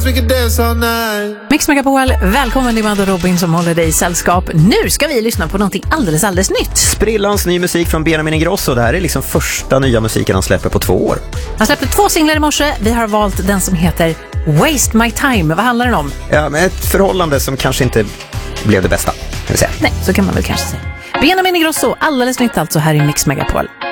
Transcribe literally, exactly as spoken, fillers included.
dance, we can dance all night. Mix Megapol, välkommen till Madde och Robin som håller dig i sällskap. Nu ska vi lyssna på någonting alldeles, alldeles nytt. Sprillans ny musik från Benjamin Ingrosso. Det här är liksom första nya musiken han släpper på två år. Han släppte två singlar i morse. Vi har valt den som heter Waste My Time. Vad handlar den om? Ja, men ett förhållande som kanske inte blev det bästa, kan vi säga. Nej, så kan man väl kanske säga. Benjamin Ingrosso, alldeles nytt alltså här i Mix Megapol.